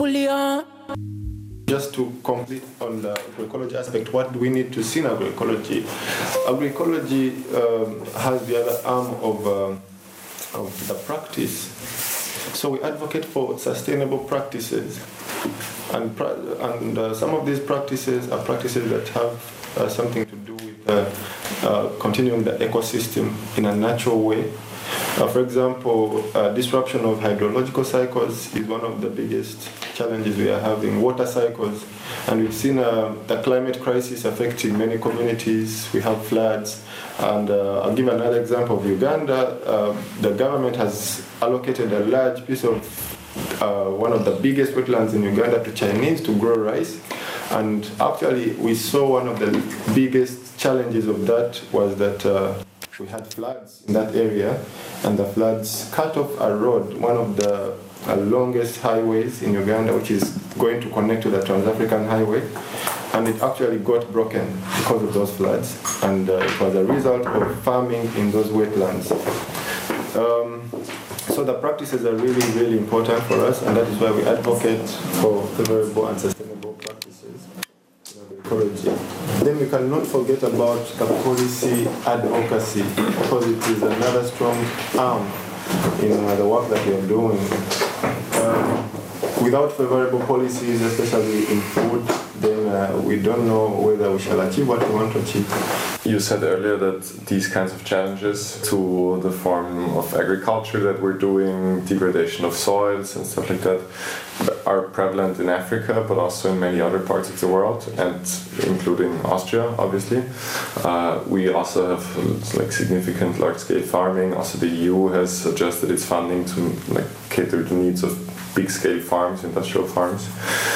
bullion. Just to complete on the agroecology aspect, what do we need to see in agroecology? Agroecology has the other arm of the practice. So we advocate for sustainable practices, and some of these practices are practices that have something to do with continuing the ecosystem in a natural way. For example, disruption of hydrological cycles is one of the biggest challenges we are having. Water cycles, and we've seen the climate crisis affecting many communities. We have floods, and I'll give another example of Uganda. The government has allocated a large piece of one of the biggest wetlands in Uganda to Chinese to grow rice, and actually we saw one of the biggest challenges of that was that we had floods in that area, and the floods cut off a road, one of the longest highways in Uganda, which is going to connect to the Trans-African Highway, and it actually got broken because of those floods, and it was a result of farming in those wetlands. So the practices are really, really important for us, and that is why we advocate for favorable and sustainable practices in agroecology. Then we cannot forget about the policy advocacy, because it is another strong arm in the work that we are doing. Without favorable policies, especially in food, then we don't know whether we shall achieve what we want to achieve. You said earlier that these kinds of challenges to the form of agriculture that we're doing, degradation of soils and stuff like that, are prevalent in Africa, but also in many other parts of the world, and including Austria, obviously. We also have significant large-scale farming. Also, the EU has adjusted its funding to cater to needs of big-scale farms, industrial farms.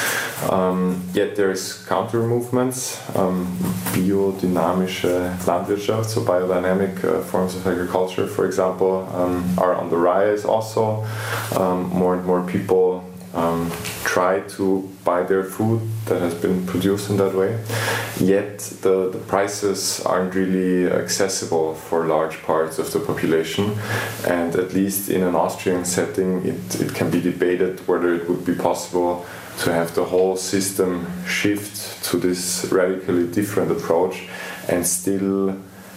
Yet there is counter movements, biodynamische Landwirtschaft, so biodynamic forms of agriculture, for example, are on the rise also. More and more people try to buy their food that has been produced in that way. Yet the prices aren't really accessible for large parts of the population, and at least in an Austrian setting it can be debated whether it would be possible to have the whole system shift to this radically different approach and still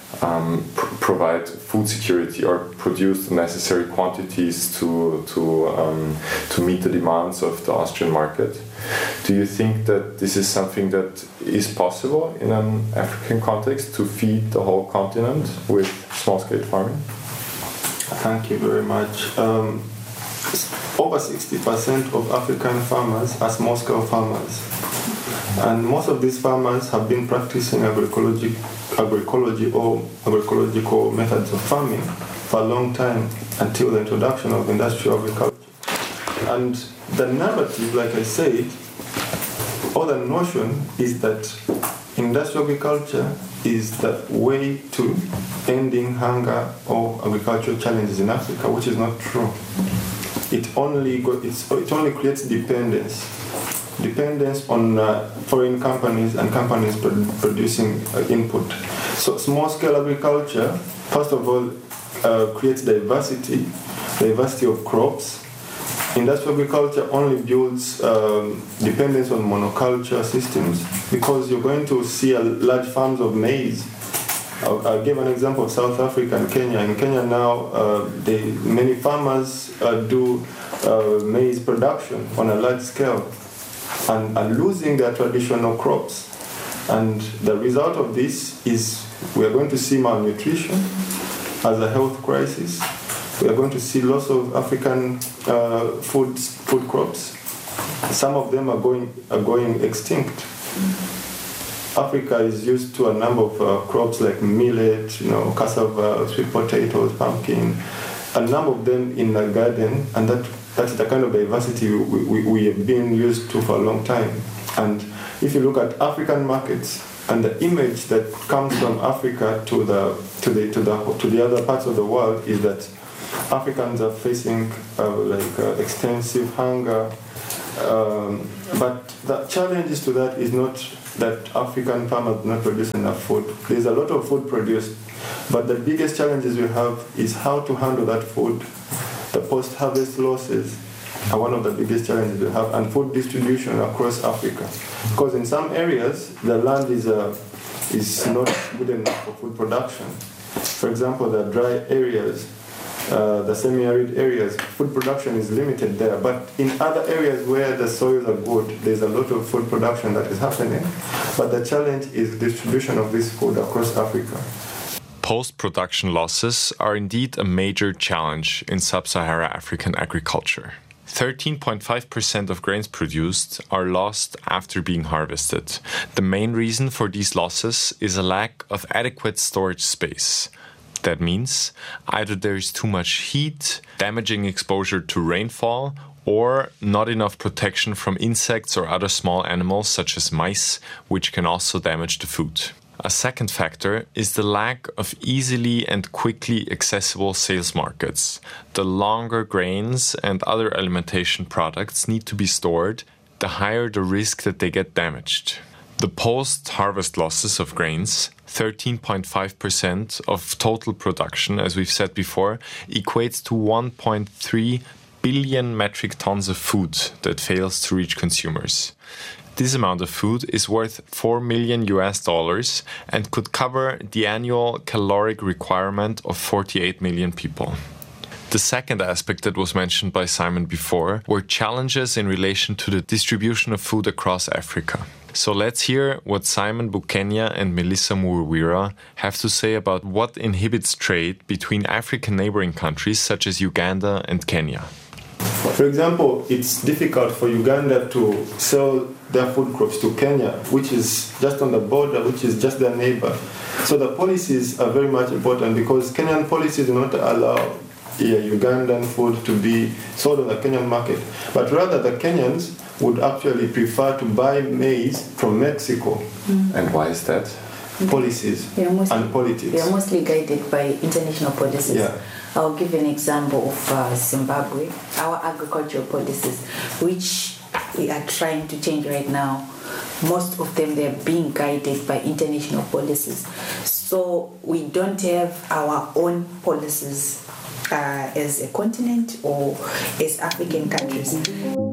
provide food security or produce the necessary quantities to meet the demands of the Austrian market. Do you think that this is something that is possible in an African context, to feed the whole continent with small-scale farming? Thank you very much. Over 60% of African farmers are small-scale farmers, and most of these farmers have been practicing agroecology or agroecological methods of farming for a long time, until the introduction of industrial agriculture. And the narrative, like I said, or the notion is that industrial agriculture is the way to ending hunger or agricultural challenges in Africa, which is not true. It only creates dependence on foreign companies and companies producing input. So small-scale agriculture, first of all, creates diversity of crops. Industrial agriculture only builds dependence on monoculture systems, because you're going to see large farms of maize. I'll give an example of South Africa and Kenya. In Kenya now, many farmers do maize production on a large scale and are losing their traditional crops. And the result of this is we are going to see malnutrition as a health crisis. We are going to see loss of African food crops. Some of them are going extinct. Africa is used to a number of crops like millet, cassava, sweet potatoes, pumpkin, a number of them in the garden, and that's the kind of diversity we have been used to for a long time. And if you look at African markets and the image that comes from Africa to the other parts of the world is that Africans are facing extensive hunger, but the challenges to that is not that African farmers do not produce enough food. There's a lot of food produced, but the biggest challenges we have is how to handle that food, the post-harvest losses, are one of the biggest challenges we have, and food distribution across Africa. Because in some areas, the land is not good enough for food production. For example, the dry areas, the semi-arid areas, food production is limited there. But in other areas where the soils are good, there's a lot of food production that is happening. But the challenge is distribution of this food across Africa. Post-production losses are indeed a major challenge in sub-Saharan African agriculture. 13.5% of grains produced are lost after being harvested. The main reason for these losses is a lack of adequate storage space. That means either there is too much heat, damaging exposure to rainfall, or not enough protection from insects or other small animals such as mice, which can also damage the food. A second factor is the lack of easily and quickly accessible sales markets. The longer grains and other alimentation products need to be stored, the higher the risk that they get damaged. The post-harvest losses of grains, 13.5% of total production, as we've said before, equates to 1.3 billion metric tons of food that fails to reach consumers. This amount of food is worth $4 million and could cover the annual caloric requirement of 48 million people. The second aspect that was mentioned by Simon before were challenges in relation to the distribution of food across Africa. So let's hear what Simon Bukenya and Melissa Muruwira have to say about what inhibits trade between African neighboring countries such as Uganda and Kenya. For example, it's difficult for Uganda to sell their food crops to Kenya, which is just on the border, which is just their neighbor. So the policies are very much important because Kenyan policies do not allow Ugandan food to be sold on the Kenyan market. But rather, the Kenyans would actually prefer to buy maize from Mexico. And why is that? Policies and politics. They are mostly guided by international policies. Yeah. I'll give an example of Zimbabwe, our agricultural policies, which we are trying to change right now. Most of them, they're being guided by international policies. So we don't have our own policies as a continent or as African countries.